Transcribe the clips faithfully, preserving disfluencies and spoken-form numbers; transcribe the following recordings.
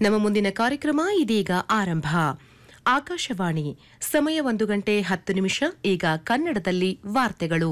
ನಮ್ಮ ಮುಂದಿನ ಕಾರ್ಯಕ್ರಮ ಇದೀಗ ಆರಂಭ. ಆಕಾಶವಾಣಿ ಸಮಯ ಒಂದು ಗಂಟೆ ಹತ್ತು ನಿಮಿಷ. ಈಗ ಕನ್ನಡದಲ್ಲಿ ವಾರ್ತೆಗಳು.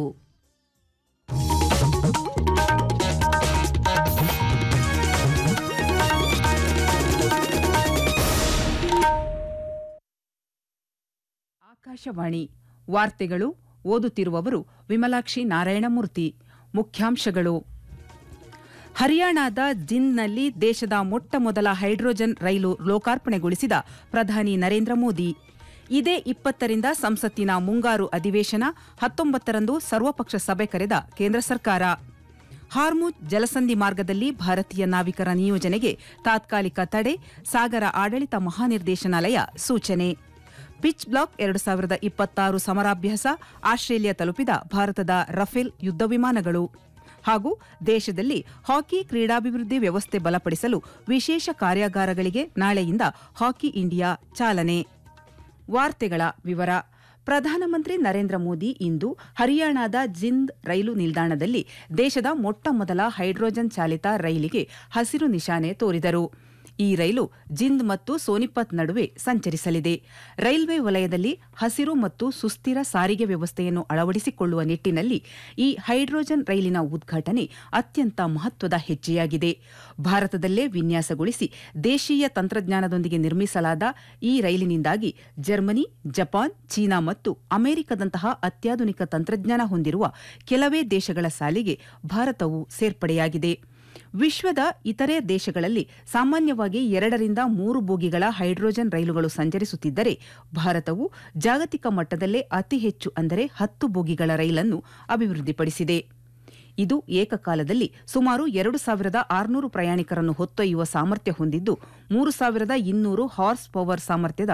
ಆಕಾಶವಾಣಿ ವಾರ್ತೆಗಳು. ಓದುತ್ತಿರುವವರು ವಿಮಲಾಕ್ಷಿ ನಾರಾಯಣಮೂರ್ತಿ. ಮುಖ್ಯಾಂಶಗಳು: ಹರಿಯಾಣದ ಜಿಂದ್ನಲ್ಲಿ ದೇಶದ ಮೊಟ್ಟ ಮೊದಲ ಹೈಡ್ರೋಜನ್ ರೈಲು ಲೋಕಾರ್ಪಣೆಗೊಳಿಸಿದ ಪ್ರಧಾನಿ ನರೇಂದ್ರ ಮೋದಿ. ಇದೇ ಇಪ್ಪತ್ತರಿಂದ ಸಂಸತ್ತಿನ ಮುಂಗಾರು ಅಧಿವೇಶನ, ಹತ್ತೊಂಬತ್ತರಂದು ಸರ್ವಪಕ್ಷ ಸಭೆ ಕರೆದ ಕೇಂದ್ರ ಸರ್ಕಾರ. ಹಾರ್ಮುಜ್ ಜಲಸಂಧಿ ಮಾರ್ಗದಲ್ಲಿ ಭಾರತೀಯ ನಾವಿಕರ ನಿಯೋಜನೆಗೆ ತಾತ್ಕಾಲಿಕ ತಡೆ, ಸಾಗರ ಆಡಳಿತ ಮಹಾನಿರ್ದೇಶನಾಲಯ ಸೂಚನೆ. ಪಿಚ್ ಬ್ಲಾಕ್ ಎರಡು ಸಾವಿರದ ಇಪ್ಪತ್ತಾರು ಸಮರಾಭ್ಯಾಸ, ಆಸ್ಟ್ರೇಲಿಯಾ ತಲುಪಿದ ಭಾರತದ ರಫೇಲ್ ಯುದ್ಧ ವಿಮಾನಗಳು. ಹಾಗೂ ದೇಶದಲ್ಲಿ ಹಾಕಿ ಕ್ರೀಡಾಭಿವೃದ್ಧಿ ವ್ಯವಸ್ಥೆ ಬಲಪಡಿಸಲು ವಿಶೇಷ ಕಾರ್ಯಾಗಾರಗಳಿಗೆ ನಾಳೆಯಿಂದ ಹಾಕಿ ಇಂಡಿಯಾ ಚಾಲನೆ. ವಾರ್ತೆಗಳ ವಿವರ. ಪ್ರಧಾನಮಂತ್ರಿ ನರೇಂದ್ರ ಮೋದಿ ಇಂದು ಹರಿಯಾಣದ ಜಿಂದ್ ರೈಲು ನಿಲ್ದಾಣದಲ್ಲಿ ದೇಶದ ಮೊಟ್ಟ ಮೊದಲ ಹೈಡ್ರೋಜನ್ ಚಾಲಿತ ರೈಲಿಗೆ ಹಸಿರು ನಿಶಾನೆ ತೋರಿದರು. ಈ ರೈಲು ಜಿಂದ್ ಮತ್ತು ಸೋನಿಪತ್ ನಡುವೆ ಸಂಚರಿಸಲಿದೆ. ರೈಲ್ವೆ ವಲಯದಲ್ಲಿ ಹಸಿರು ಮತ್ತು ಸುಸ್ಥಿರ ಸಾರಿಗೆ ವ್ಯವಸ್ಥೆಯನ್ನು ಅಳವಡಿಸಿಕೊಳ್ಳುವ ನಿಟ್ಟಿನಲ್ಲಿ ಈ ಹೈಡ್ರೋಜನ್ ರೈಲಿನ ಉದ್ಘಾಟನೆ ಅತ್ಯಂತ ಮಹತ್ವದ ಹೆಜ್ಜೆಯಾಗಿದೆ. ಭಾರತದಲ್ಲೇ ವಿನ್ಯಾಸಗೊಳಿಸಿ ದೇಶೀಯ ತಂತ್ರಜ್ಞಾನದೊಂದಿಗೆ ನಿರ್ಮಿಸಲಾದ ಈ ರೈಲಿನಿಂದಾಗಿ ಜರ್ಮನಿ, ಜಪಾನ್, ಚೀನಾ ಮತ್ತು ಅಮೆರಿಕದಂತಹ ಅತ್ಯಾಧುನಿಕ ತಂತ್ರಜ್ಞಾನ ಹೊಂದಿರುವ ಕೆಲವೇ ದೇಶಗಳ ಸಾಲಿಗೆ ಭಾರತವು ಸೇರ್ಪಡೆಯಾಗಿದೆ. ವಿಶ್ವದ ಇತರೆ ದೇಶಗಳಲ್ಲಿ ಸಾಮಾನ್ಯವಾಗಿ ಎರಡರಿಂದ ಮೂರು ಬೋಗಿಗಳ ಹೈಡ್ರೋಜನ್ ರೈಲುಗಳು ಸಂಚರಿಸುತ್ತಿದ್ದರೆ, ಭಾರತವು ಜಾಗತಿಕ ಮಟ್ಟದಲ್ಲೇ ಅತಿ ಹೆಚ್ಚು ಅಂದರೆ ಹತ್ತು ಬೋಗಿಗಳ ರೈಲನ್ನು ಅಭಿವೃದ್ಧಿಪಡಿಸಿದೆ. ಇದು ಏಕಕಾಲದಲ್ಲಿ ಸುಮಾರು ಎರಡು ಸಾವಿರದ ಆರುನೂರು ಪ್ರಯಾಣಿಕರನ್ನು ಹೊತ್ತೊಯ್ಯುವ ಸಾಮರ್ಥ್ಯ ಹೊಂದಿದ್ದು, ಮೂರು ಸಾವಿರದ ಇನ್ನೂರು ಹಾರ್ಸ್ ಪವರ್ ಸಾಮರ್ಥ್ಯದ